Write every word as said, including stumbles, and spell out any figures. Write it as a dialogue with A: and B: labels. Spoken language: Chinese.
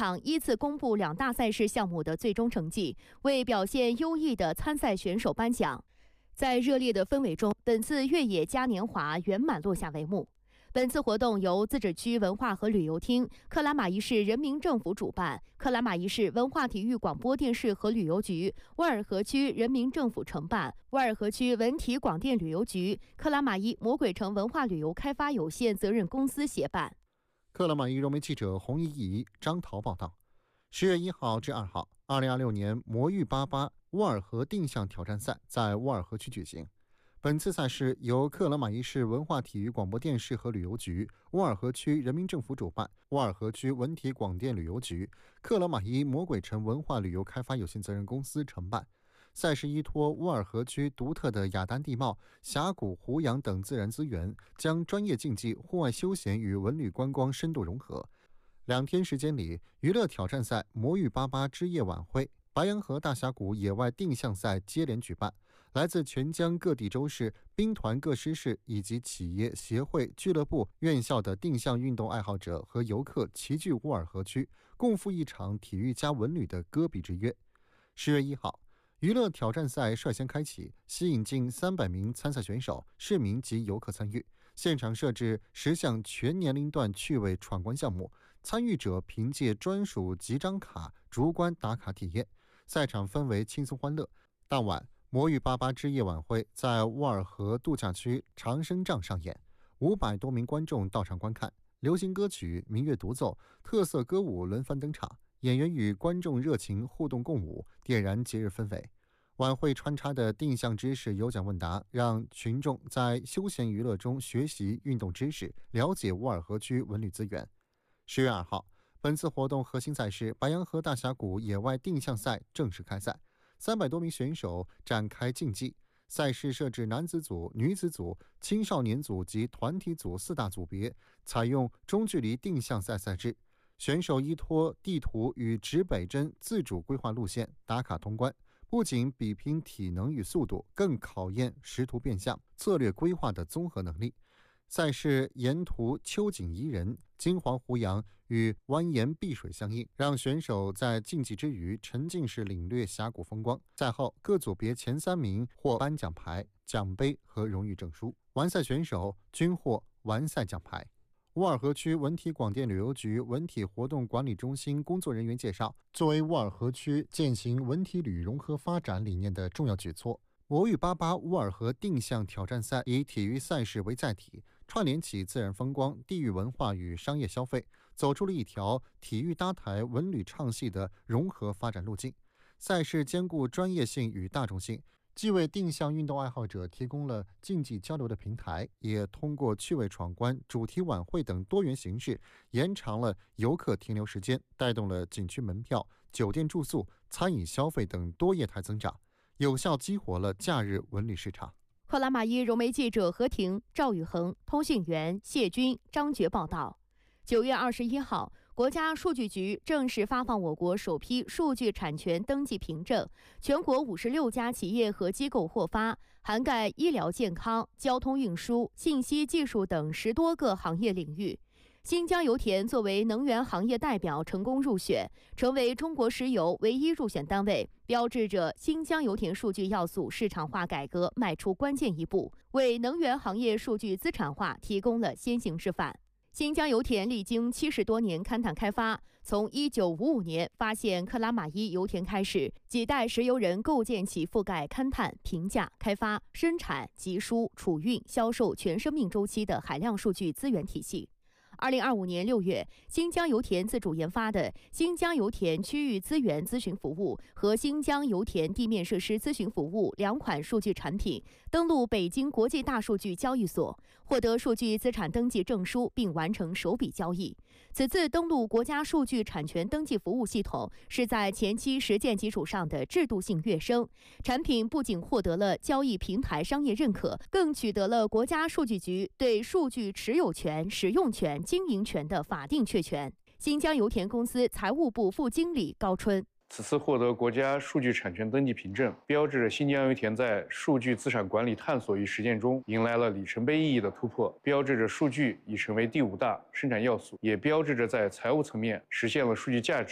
A: 场依次公布两大赛事项目的最终成绩，为表现优异的参赛选手颁奖。在热烈的氛围中，本次越野嘉年华圆满落下帷幕。本次活动由自治区文化和旅游厅、克拉玛依市人民政府主办，克拉玛依市文化体育广播电视和旅游局、沃尔河区人民政府承办，沃尔河区文体广电旅游局、克拉玛依魔鬼城文化旅游开发有限责任公司协办。
B: 克拉玛依融媒记者洪怡怡、张涛报道。十月一号至二号，二零二六年魔域八八沃尔河定向挑战赛在沃尔河区举行。本次赛事由克拉玛依市文化体育广播电视和旅游局、沃尔河区人民政府主办，沃尔河区文体广电旅游局、克拉玛依魔鬼城文化旅游开发有限责任公司承办。赛事依托沃尔河区独特的雅丹地貌、峡谷、湖洋等自然资源，将专业竞技、户外休闲与文旅观光深度融合。两天时间里，娱乐挑战赛魔域八八之夜晚会、白洋河大峡谷野外定向赛接连举办，来自全疆各地州市、兵团各师市以及企业、协会、俱乐部、院校的定向运动爱好者和游客齐聚沃尔河区，共赴一场体育加文旅的戈壁之约。十月一号，娱乐挑战赛率先开启，吸引近三百名参赛选手、市民及游客参与。现场设置十项全年龄段趣味闯关项目，参与者凭借专属集章卡逐关打卡体验。赛场氛围轻松欢乐。当晚，魔域八八之夜晚会在沃尔河度假区长生帐上演，五百多名观众到场观看，流行歌曲、民乐独奏、特色歌舞轮番登场，演员与观众热情互动共舞，点燃节日氛围。晚会穿插的定向知识有奖问答，让群众在休闲娱乐中学习运动知识，了解沃尔河区文旅资源。十月二号，本次活动核心赛事白洋河大峡谷野外定向赛正式开赛，三百多名选手展开竞技。赛事设置男子组、女子组、青少年组及团体组四大组别，采用中距离定向赛赛制。选手依托地图与指北针自主规划路线，打卡通关。不仅比拼体能与速度，更考验识图变向、策略规划的综合能力。赛事沿途秋景宜人，金黄湖洋与蜿蜒碧水相映，让选手在竞技之余沉浸式领略峡谷风光。赛后，各组别前三名获颁奖牌、奖杯和荣誉证书，完赛选手均获完赛奖牌。沃尔河区文体广电旅游局文体活动管理中心工作人员介绍，作为沃尔河区践行文体旅融合发展理念的重要举措，魔域八八沃尔河定向挑战赛以体育赛事为载体，串联起自然风光、地域文化与商业消费，走出了一条体育搭台、文旅唱戏的融合发展路径。赛事兼顾专业性与大众性，既为定向运动爱好者提供了竞技交流的平台，也通过趣味闯关、主题晚会等多元形式，延长了游客停留时间，带动了景区门票、酒店住宿、餐饮消费等多业态增长，有效激活了假日文旅市场。
A: 克拉玛依融媒记者何婷、赵宇恒，通讯员谢军、张觉报道。九月二十一号，国家数据局正式发放我国首批数据产权登记凭证，全国五十六家企业和机构获发，涵盖医疗健康、交通运输、信息技术等十多个行业领域。新疆油田作为能源行业代表成功入选，成为中国石油唯一入选单位，标志着新疆油田数据要素市场化改革迈出关键一步，为能源行业数据资产化提供了先行示范。新疆油田历经七十多年勘探开发，从一九五五年发现克拉玛依油田开始，几代石油人构建起覆盖勘探、评价、开发、生产、集输、储运、销售全生命周期的海量数据资源体系。二零二五年六月，新疆油田自主研发的新疆油田区域资源咨询服务和新疆油田地面设施咨询服务两款数据产品登陆北京国际大数据交易所，获得数据资产登记证书，并完成首笔交易。此次登陆国家数据产权登记服务系统是在前期实践基础上的制度性跃升，产品不仅获得了交易平台商业认可，更取得了国家数据局对数据持有权、使用权、经营权的法定确权。新疆油田公司财务部副经理高春，
C: 此次获得国家数据产权登记凭证，标志着新疆油田在数据资产管理探索与实践中迎来了里程碑意义的突破，标志着数据已成为第五大生产要素，也标志着在财务层面实现了数据价值